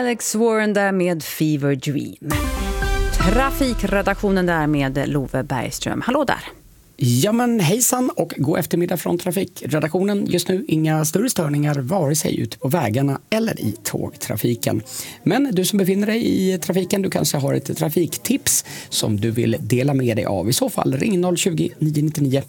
Alex Warren där med Fever Dream. Trafikredaktionen där med Love Bergström. Hallå där. Ja men hejsan och god eftermiddag från trafikredaktionen. Just nu inga större störningar vare sig ute på vägarna eller i tågtrafiken. Men du som befinner dig i trafiken, du kanske har ett trafiktips som du vill dela med dig av. I så fall ring 020-999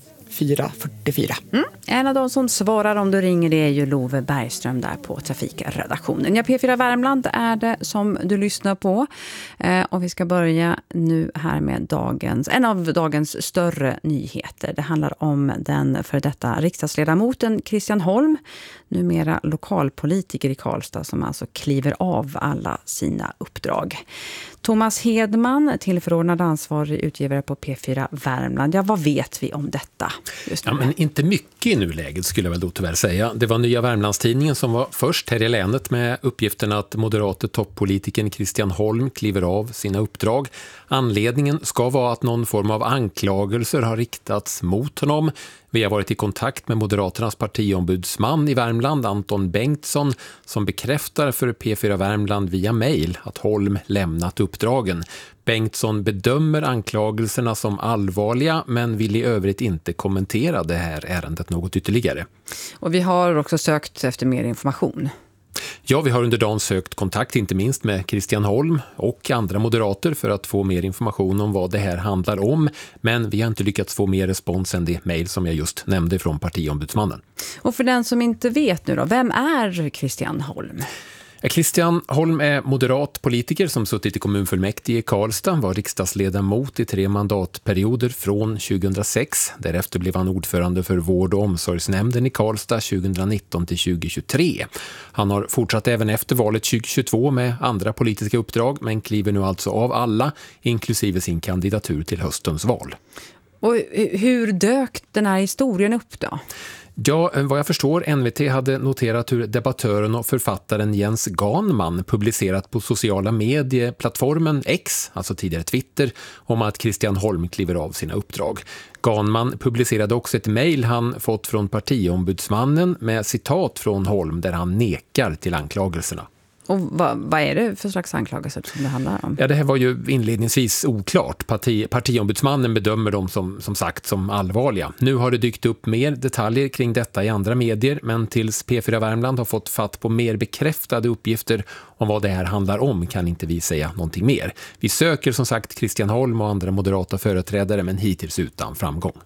444. En av de som svarar om du ringer det är ju Love Bergström där på trafikredaktionen. Ja, P4 Värmland är det som du lyssnar på. Och vi ska börja nu här med en av dagens större nyheter. Det handlar om den för detta riksdagsledamoten Christian Holm, numera lokalpolitiker i Karlstad, som alltså kliver av alla sina uppdrag. Thomas Hedman, tillförordnad ansvarig utgivare på P4 Värmland. Ja, vad vet vi om detta just nu? Ja, men inte mycket i nuläget skulle jag väl då tyvärr säga. Det var Nya Värmlandstidningen som var först här i länet med uppgiften att moderate toppolitikern Christian Holm kliver av sina uppdrag. Anledningen ska vara att någon form av anklagelser har riktats mot honom. Vi har varit i kontakt med Moderaternas partiombudsman i Värmland, Anton Bengtsson, som bekräftar för P4 Värmland via mejl att Holm lämnat uppdragen. Bengtsson bedömer anklagelserna som allvarliga men vill i övrigt inte kommentera det här ärendet något ytterligare. Och vi har också sökt efter mer information. Ja, vi har under dagen sökt kontakt inte minst med Christian Holm och andra moderater för att få mer information om vad det här handlar om. Men vi har inte lyckats få mer respons än det mejl som jag just nämnde från partiombudsmannen. Och för den som inte vet nu då, vem är Christian Holm? Christian Holm är moderat politiker som suttit i kommunfullmäktige i Karlstad, var riksdagsledamot i 3 mandatperioder från 2006. Därefter blev han ordförande för vård- och omsorgsnämnden i Karlstad 2019 till 2023. Han har fortsatt även efter valet 2022 med andra politiska uppdrag, men kliver nu alltså av alla, inklusive sin kandidatur till höstens val. Och hur dök den här historien upp då? Ja, vad jag förstår, NVT hade noterat hur debattören och författaren Jens Ganman publicerat på sociala medieplattformen X, alltså tidigare Twitter, om att Christian Holm kliver av sina uppdrag. Ganman publicerade också ett mejl han fått från partiombudsmannen med citat från Holm där han nekar till anklagelserna. Och vad är det för slags anklagelser som det handlar om? Ja, det här var ju inledningsvis oklart. Partiombudsmannen bedömer dem som sagt som allvarliga. Nu har det dykt upp mer detaljer kring detta i andra medier, men tills P4 Värmland har fått fatt på mer bekräftade uppgifter om vad det här handlar om kan inte vi säga någonting mer. Vi söker som sagt Christian Holm och andra moderata företrädare, men hittills utan framgång.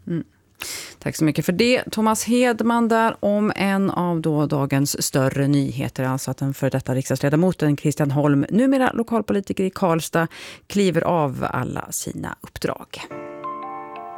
Tack så mycket för det. Thomas Hedman där om en av dagens större nyheter. Alltså att den för detta riksdagsledamoten Christian Holm, numera lokalpolitiker i Karlstad, kliver av alla sina uppdrag.